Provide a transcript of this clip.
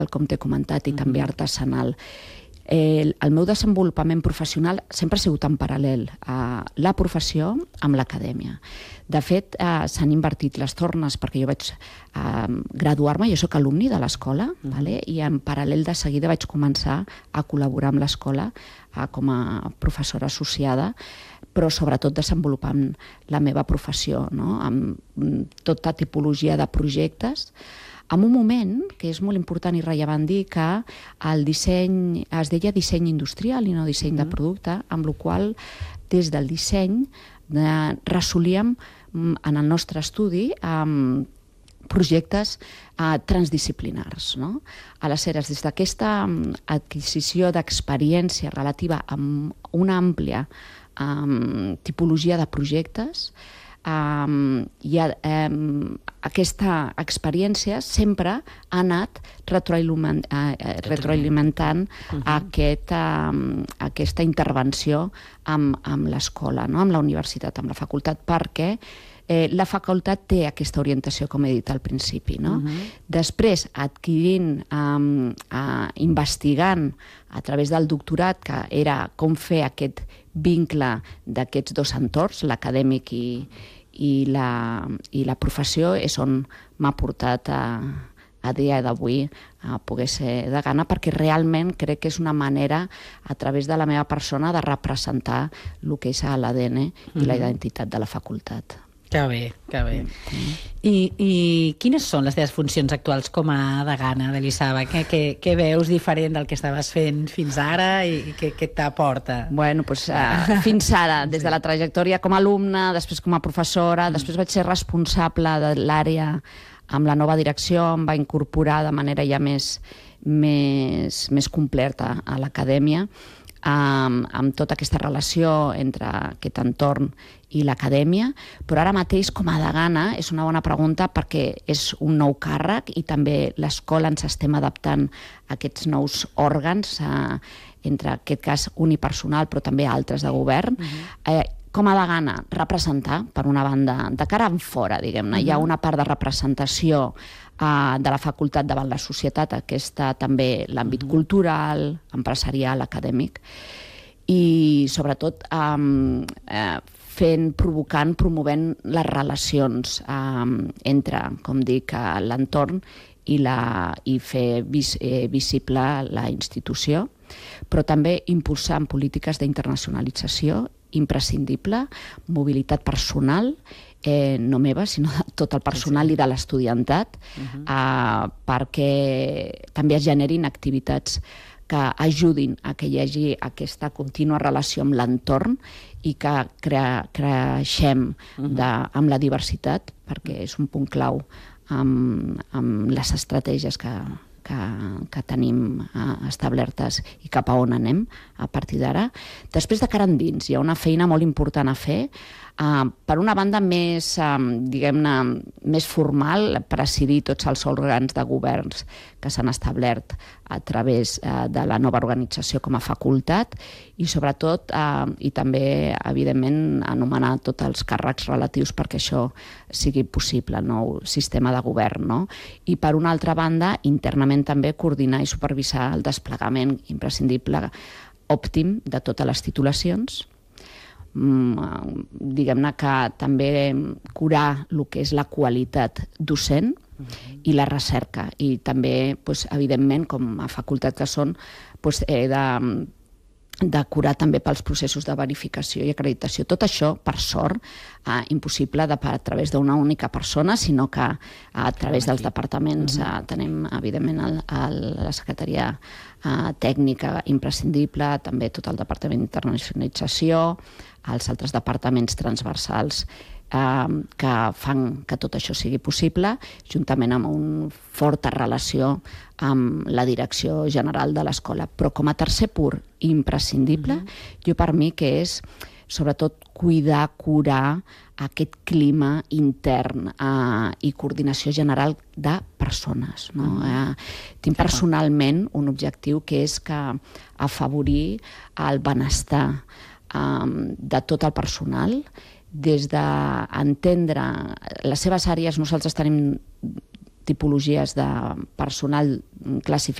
com t'he comentat, i també artesanal. El meu desenvolupament professional sempre ha sigut en paral·lel a la professió amb l'acadèmia. De fet, s'han invertit les tornes perquè jo vaig graduar-me, jo soc alumni de l'escola, i en paral·lel de seguida vaig començar a col·laborar amb l'escola com a professora associada, però sobretot desenvolupant la meva professió, amb tota tipologia de projectes, en un moment que és molt important i rellevant dir que el disseny es deia disseny industrial i no disseny de producte, amb la qual des del disseny resolíem en el nostre estudi projectes transdisciplinars. Aleshores, des d'aquesta adquisició d'experiència relativa amb una àmplia tipologia de projectes, i aquesta experiència sempre ha anat retroalimentant aquesta intervenció amb l'escola, amb la universitat, amb la facultat, perquè la facultat té aquesta orientació, com he dit al principi. Després, adquirint, investigant a través del doctorat, que era com fer aquest vincle d'aquests dos entorns, l'acadèmic i la professió, és on m'ha portat a dia d'avui a poder ser degana, perquè realment crec que és una manera, a través de la meva persona, de representar el que és l'ADN i la identitat de la facultat. Que bé, que bé. I quines són les teves funcions actuals com a degana de l'ISABA? Què veus diferent del que estaves fent fins ara i què t'aporta? Bueno, doncs fins ara, des de la trajectòria com a alumna, després com a professora, després vaig ser responsable de l'àrea amb la nova direcció, em va incorporar de manera ja més completa a l'acadèmia, amb tota aquesta relació entre aquest entorn i l'acadèmia, però ara mateix com a degana és una bona pregunta perquè és un nou càrrec i també l'escola ens estem adaptant a aquests nous òrgans, entre aquest cas unipersonal però també altres de govern. Com a degana, representar, per una banda, de cara en fora, diguem-ne. Hi ha una part de representació de la facultat davant la societat, aquesta també l'àmbit cultural, empresarial, acadèmic, i sobretot promovent les relacions entre, com dic, l'entorn i fer visible la institució, però també impulsant polítiques d'internacionalització imprescindible, mobilitat personal, no meva, sinó de tot el personal i de l'estudiantat, perquè també es generin activitats que ajudin a que hi hagi aquesta contínua relació amb l'entorn i que creixem amb la diversitat, perquè és un punt clau amb les estratègies que tenim establertes i cap a on anem a partir d'ara. Després, de cara endins, hi ha una feina molt important a fer. Per una banda, més formal, presidir tots els òrgans de governs que s'han establert a través de la nova organització com a facultat i sobretot, i també, evidentment, anomenar tots els càrrecs relatius perquè això sigui possible, el nou sistema de govern. I, per una altra banda, internament també coordinar i supervisar el desplegament imprescindible òptim de totes les titulacions. Diguem-ne que també curar el que és la qualitat docent i la recerca, i també, evidentment, com a facultat que són, he de curar també pels processos de verificació i acreditació. Tot això, per sort, impossible a través d'una única persona, sinó que a través dels departaments tenim, evidentment, la secretaria tècnica imprescindible, també tot el departament d'internacionalització, els altres departaments transversals que fan que tot això sigui possible, juntament amb una forta relació amb la direcció general de l'escola. Però com a tercer punt imprescindible, jo per mi que és sobretot curar aquest clima intern i coordinació general de persones. Tinc personalment un objectiu que és afavorir el benestar de tot el personal, des d'entendre les seves àrees. Nosaltres tenim tipologies de personal classificat